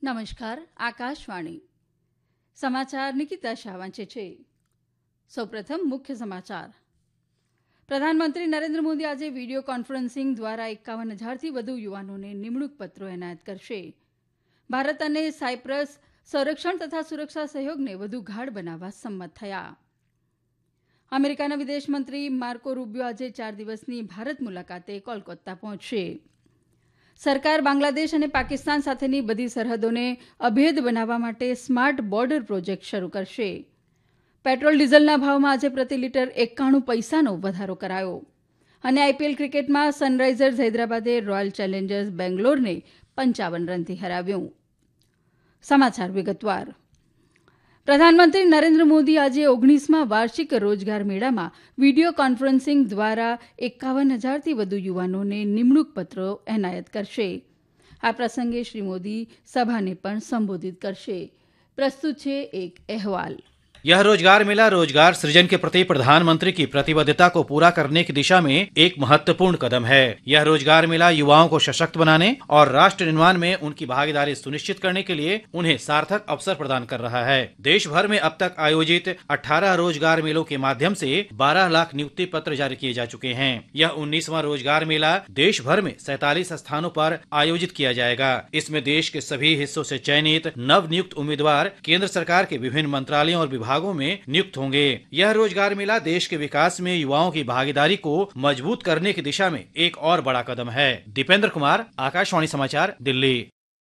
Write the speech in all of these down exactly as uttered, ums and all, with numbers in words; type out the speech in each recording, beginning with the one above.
નમસ્કાર આકાશવાણી સમાચાર નિકિતા શાહ વાંચે છે. સૌપ્રથમ મુખ્ય સમાચાર. પ્રધાનમંત્રી નરેન્દ્ર મોદી આજે વીડિયો કોન્ફરન્સિંગ દ્વારા એકાવન હજારથી વધુ યુવાનોને નિમણૂક પત્રો એનાયત કરશે. ભારત અને સાયપ્રસ સંરક્ષણ તથા સુરક્ષા સહયોગને વધુ ગાઢ બનાવવા સંમત થયા. અમેરિકાના વિદેશમંત્રી માર્કો રૂબિયો આજે ચાર દિવસની ભારત મુલાકાતે કોલકાતા પહોંચશે. સરકાર બાંગ્લાદેશ અને પાકિસ્તાન સાથેની બધી સરહદોને અભેદ બનાવવા માટે સ્માર્ટ બોર્ડર પ્રોજેક્ટ શરૂ કરશે. પેટ્રોલ ડીઝલના ભાવમાં આજે પ્રતિ લીટર એકાણું પૈસાનો વધારો કરાયો. અને આઈપીએલ ક્રિકેટમાં સનરાઇઝર્સ હૈદરાબાદે રોયલ ચેલેન્જર્સ બેંગ્લોરને પંચાવન રનથી હરાવ્યું. સમાચાર વિગતવાર. પ્રધાનમંત્રી નરેન્દ્ર મોદી આજે ઓગણીસમા વાર્ષિક રોજગાર મેળામાં વીડિયો કોન્ફરન્સિંગ દ્વારા એકાવન હજારથી વધુ યુવાનોને નિમણૂક પત્રો એનાયત કરશે. આ પ્રસંગે શ્રી મોદી સભાને પણ સંબોધિત કરશે. પ્રસ્તુત છે એક અહેવાલ. यह रोजगार मेला रोजगार सृजन के प्रति प्रधानमंत्री की प्रतिबद्धता को पूरा करने की दिशा में एक महत्वपूर्ण कदम है. यह रोजगार मेला युवाओं को सशक्त बनाने और राष्ट्र निर्माण में उनकी भागीदारी सुनिश्चित करने के लिए उन्हें सार्थक अवसर प्रदान कर रहा है. देश भर में अब तक आयोजित अठारह रोजगार मेलों के माध्यम से बारह लाख नियुक्ति पत्र जारी किए जा चुके हैं. यह उन्नीसवां रोजगार मेला देश भर में सैतालीस स्थानों पर आयोजित किया जाएगा. इसमें देश के सभी हिस्सों से चयनित नव नियुक्त उम्मीदवार केंद्र सरकार के विभिन्न मंत्रालयों और विभागों में नियुक्त होंगे. यह रोजगार मेला देश के विकास में युवाओं की भागीदारी को मजबूत करने की दिशा में एक और बड़ा कदम है. दीपेंद्र कुमार, आकाशवाणी समाचार, दिल्ली.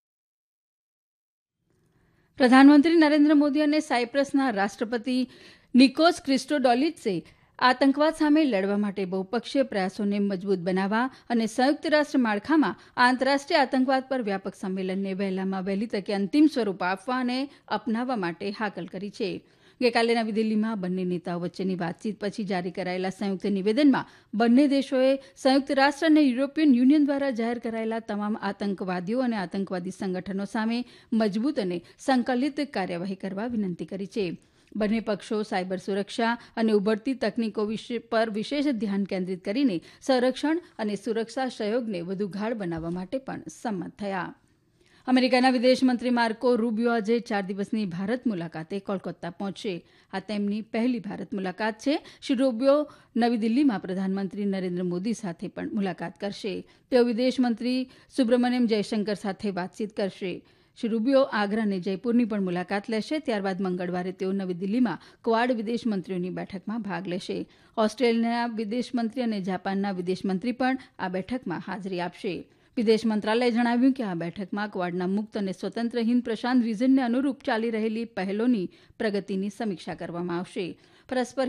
પ્રધાનમંત્રી નરેન્દ્ર મોદી અને સાયપ્રસના રાષ્ટ્રપતિ નિકોસ ક્રિસ્ટોડોલિડસે આતંકવાદ સામે લડવા માટે બહુપક્ષીય પ્રયાસોને મજબૂત બનાવવા અને સંયુક્ત રાષ્ટ્ર માળખામાં આંતરરાષ્ટ્રીય આતંકવાદ પર વ્યાપક સંમેલનને વહેલામાં વહેલી તકે અંતિમ સ્વરૂપ આપવા અને અપનાવવા માટે હાકલ કરી છે. ગઈકાલે નવી દિલ્હીમાં બંને નેતાઓ વચ્ચેની વાતચીત પછી જારી કરાયેલા સંયુક્ત નિવેદનમાં બંને દેશોએ સંયુક્ત રાષ્ટ્ર અને યુરોપિયન યુનિયન દ્વારા જાહેર કરાયેલા તમામ આતંકવાદીઓ અને આતંકવાદી સંગઠનો સામે મજબૂત અને સંકલિત કાર્યવાહી કરવા વિનંતી કરી છે. બંને પક્ષો સાયબર સુરક્ષા અને ઉભરતી તકનીકો પર વિશેષ ધ્યાન કેન્દ્રિત કરીને સંરક્ષણ અને સુરક્ષા સહયોગને વધુ ગાઢ બનાવવા માટે પણ સંમત થયા. અમેરિકાના વિદેશમંત્રી માર્કો રૂબિયો આજે ચાર દિવસની ભારત મુલાકાતે કોલકાતા પહોંચશે. આ તેમની પહેલી ભારત મુલાકાત છે. શ્રી રૂબિયો નવી દિલ્હીમાં પ્રધાનમંત્રી નરેન્દ્ર મોદી સાથે પણ મુલાકાત કરશે. તેઓ વિદેશમંત્રી સુબ્રમણ્યમ જયશંકર સાથે વાતચીત કરશે. શ્રી રૂબિયો આગ્રા અને જયપુરની પણ મુલાકાત લેશે. ત્યારબાદ મંગળવારે તેઓ નવી દિલ્હીમાં ક્વાડ વિદેશમંત્રીઓની બેઠકમાં ભાગ લેશે. ઓસ્ટ્રેલિયાના વિદેશમંત્રી અને જાપાનના વિદેશમંત્રી પણ આ બેઠકમાં હાજરી આપશે. વિદેશ મંત્રાલયે જણાવ્યું કે આ બેઠકમાં ક્વાડના મુક્ત અને સ્વતંત્ર હિન્દ પ્રશાંત વિઝનને અનુરૂપ ચાલી રહેલી પહેલોની પ્રગતિની સમીક્ષા કરવામાં આવશે. પરસ્પર